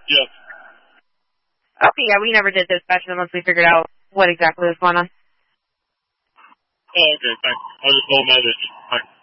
Yes. Okay, yeah, we never did dispatching once we figured out what exactly was going on. Oh, okay, thanks. I just told my that.